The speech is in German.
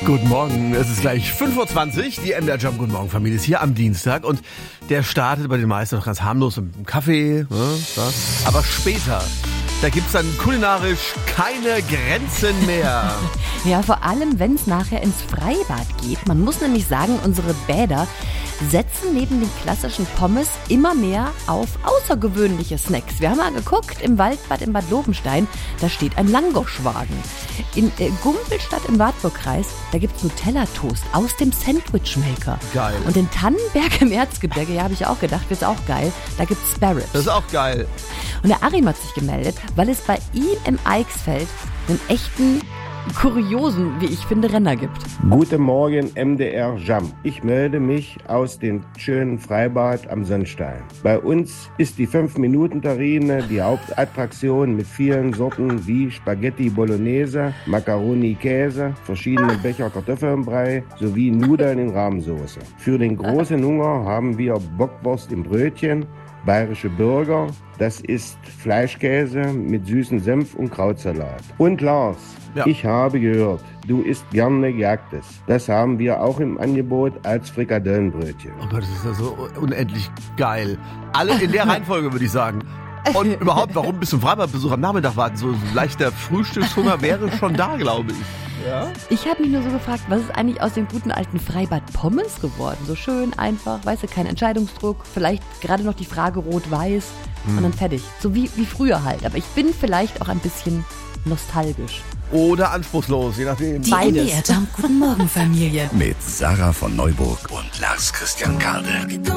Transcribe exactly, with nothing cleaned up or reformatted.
Guten Morgen, es ist gleich fünf Uhr zwanzig, die M D R Jump Guten Morgen Familie ist hier am Dienstag und der startet bei den meisten noch ganz harmlos mit einem Kaffee, ne, das. Aber später, da gibt's dann kulinarisch keine Grenzen mehr. Ja, vor allem, wenn es nachher ins Freibad geht. Man muss nämlich sagen, unsere Bäder setzen neben den klassischen Pommes immer mehr auf außergewöhnliche Snacks. Wir haben mal geguckt, im Waldbad in Bad Lobenstein, da steht ein Langoschwagen. In äh, Gumpelstadt im Wartburgkreis, da gibt's Nutella-Toast aus dem Sandwichmaker. Geil. Und in Tannenberg im Erzgebirge, ja, habe ich auch gedacht, wird's auch geil, da gibt's Spare Ribs. Das ist auch geil. Und der Arim hat sich gemeldet, weil es bei ihm im Eichsfeld einen echten, kuriosen, wie ich finde, Renner gibt. Guten Morgen, M D R Jump. Ich melde mich aus dem schönen Freibad am Sonnstein. Bei uns ist die fünf Minuten Terrine die Hauptattraktion mit vielen Sorten wie Spaghetti Bolognese, Macaroni Käse, verschiedene Becher Kartoffelbrei sowie Nudeln in Rahmsoße. Für den großen Hunger haben wir Bockwurst im Brötchen, bayerische Burger, das ist Fleischkäse mit süßen Senf und Krautsalat. Und Lars, ja. Ich habe gehört, du isst gerne Gejagtes. Das haben wir auch im Angebot als Frikadellenbrötchen. Oh Gott, das ist ja so unendlich geil. Alle in der Reihenfolge, würde ich sagen. Und überhaupt, warum bis zum Freibadbesuch am Nachmittag warten? So ein leichter Frühstückshunger wäre schon da, glaube ich. Ja? Ich habe mich nur so gefragt, was ist eigentlich aus dem guten alten Freibad Pommes geworden? So schön, einfach, weißt du, kein Entscheidungsdruck. Vielleicht gerade noch die Frage rot-weiß hm. und dann fertig. So wie, wie früher halt. Aber ich bin vielleicht auch ein bisschen nostalgisch. Oder anspruchslos, je nachdem. Die M D R Jump Guten Morgen Familie. Mit Sarah von Neuburg und Lars Christian Kade.